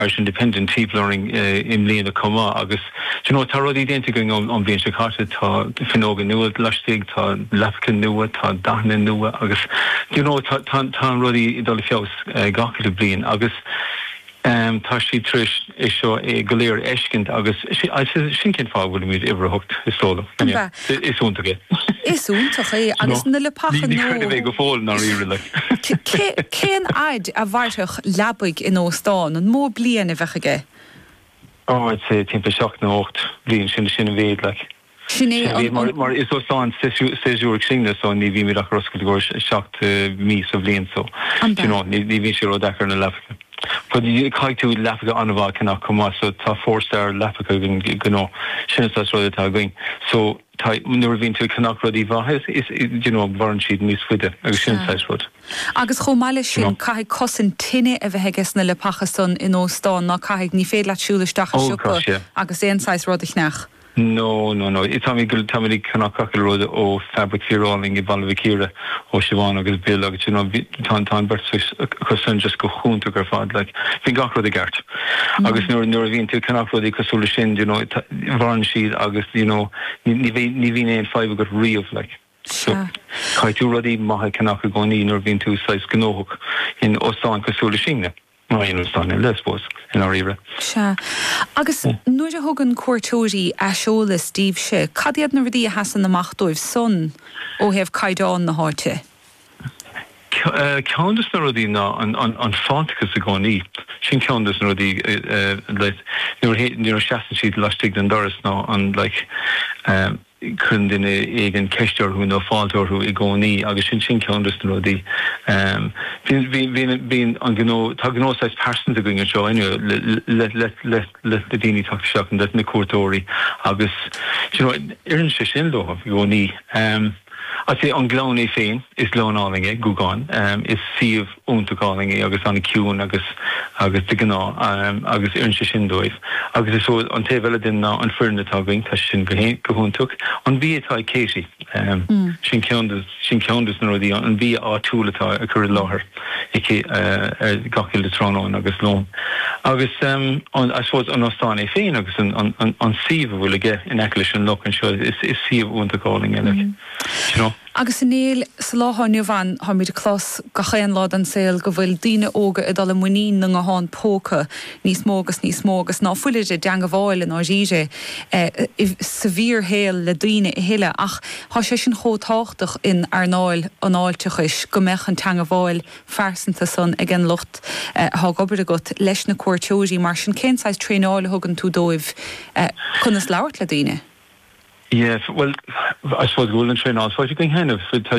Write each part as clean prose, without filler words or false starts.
Irish Independent Teaplearning im Líana Comá agus tá rudí déanta going an bhíonn se carta tá finóga nua leistigh tá leapcha nua tá daithna nua agus tá rudí dul fios gacha bliain agus tá sí tris is seo go léir eiscint agus sin cin fá bhfuil míad ibreacht is sóla. Is úntaige. Is úntaach é agus na le pacha nó. Ní bheith go fáil ná ríre le. Cén aid a bhairteach leabaig in Óstáin an mó bliana bheitchaige? I'd say timp 7-8 blian sin a bhéad le. Mar is Óstáin 6 úr sinne so ní bhí mí a roscail go 7 mí a bblion so. Ní bhí sé dechar na lefacha. But you caiú lefacha anmhá cinna cumá so tá 4-star lefacha gó sinna rud atá going. So nuair bhíonn tú cannach rudí bhaithe is bharan siad níos fuide agus sin rud. Agus chomáile sin caiigh cosan tine a bheitthegus na le pachasún in Óstáin ná caiigh ní féad leúlaisteach siúpa agus éonáis rud nach. No. It's a good time to cannot road or fabric rolling in Balvikira or Siobhan agus Bill agus time person just go hun to her fad like fin got the gart. Agus nor vin to cannot rodi cosula shin, varn sheet agus, ni vin in 5 got real like. So kai tu rodi maha cannot go ni nor vin to size gnohuk in Ostan cosula shin. in Lesbos in Áíre. Se. Agus nuair a thugann cuairteoirí eisiúla Steve se, cadiad na bhí a hasan amach dóibh son ó hebh caidáin na háte? Ceantas na rudí ná an fántachas a gáí. Sin ceantas na rudí nuair seaan siad leistigh den doras ná an chun duine éigen ceistear chu nó fáilteirú i gcónaí agus sin ceantas na rudí. Bhín an tá gnóáis persan a going seo inniu le daoine tá seach an na cuairteoirí agus iann sé sin dómh i gcónaí. I'd say an glán é féin is glónáling é gúgáin is siomh úntaáling é agus anna ciún agus de gná agus iarn sé sin dóibh. Agus is so an taobhile den ná an fearna tágaing tá sin go húntaach an bí atá céisi sin ceantas na rudí an bí átúlatá a chur láthair gachil de Tránán agus lón. Agus I suppose an Óstáin é féin agus an siomh bhfuil aige in eiceile an loch an seo is siomh úntaáling é. Agus in éil sa láthánniu bhain ha míid clás gachéan lád an saoil go bhfuil daoine óga i dal muín na a háin póca níos mógus ná fuileide deanga bháil in áíide sa bhír héal le daoine i hiile ach há sé sin chótáchtach in arnáil an áilteachis go meach an teanga bháil fersanta son ag an lucht há gobar a got leis na cuairteoirí mar sin cénsáis tréáil thugann tú dóibh chunas labhart le daoine. Yes, well, I suppose golden train also. You can kind of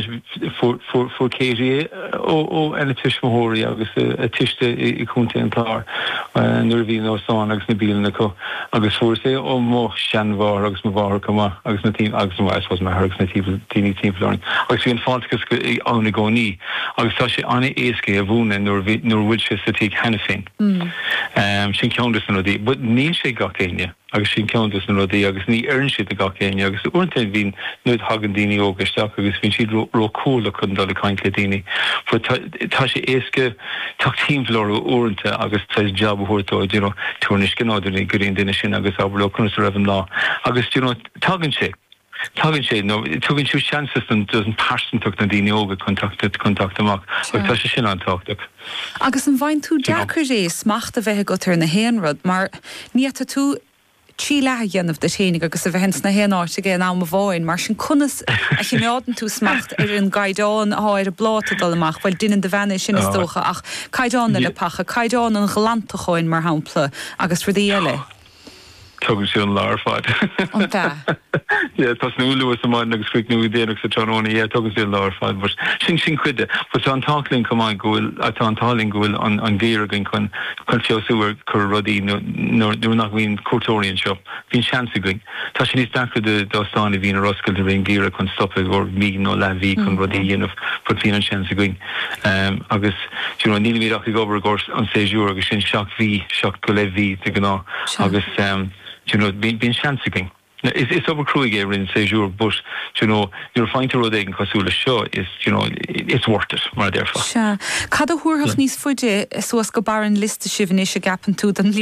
for KGA and a tish mahori agus a tishte I kunte and tar nervine or son agus na bil na ko agus for say mo shanvar agus mavar kama agus na team agus I suppose my agus na team learning. Agus in fantastic on go ni agus such on eske avun and nor which is to take hanafin. Sin countless no di but ni she got Kenya. Agus sin ceantas na rudí agus ní airn siad a gacéine agus uirte bhín nuad hagan daoine ógaisteach agus bhín siad rócóla chun dul a caint le daoine. Tá sé éasca tíimhlór uirte agus tá jab thuirtó túirnis gnáidirna guríon duine sin agus ábhló chun sa raibh lá. Agus tagann sé. Tugann siú chances an doesn't person tucht na daoine óga contact amach agus tá sé sin antáchtach. Agus an bhain tú deachar rééis machta bheithe go tar na héanrad, mar níata tú trí lehéanamh de ténig agus a bheits na héanáte gé ná a bháin, mar sin cunas a chimeádan tú smacht ar an gaidáin áir a bláta dul amach, bhil duine de bhena sin is dócha ach caidáin le pacha, caidáin an ghalantachóin mar hampla agus ru eile. Tugann sí an láirfáid. An tá. Tás nó luas amán agus cuic nó déanaach sa Tróna, tugann sí an láirfáid, but sin cuide, but tá an tálainn cumáin gohfuil atá an tálainn gohfuil an géaragain chun fiosúir chur rudí nó nach bhíon cuairteoiríonn seo. Bhín seansa going. Tá sin níos dachar de Óstáin bhín a roscail de bhíon géara chun stoppa go mí nó lehí chun rudí dhéanamh put bhíon an seansa going. Agus níl míach i gobar gors an 6 úr agus sin seach go le bhí de gná agus bín seansa going. It's over cruig in say sure, but you're fine to road and cosula show is it's worth it, mar therefore. Cad a huarthach níos fuide so as go bar an liste sibhne se gapan tú den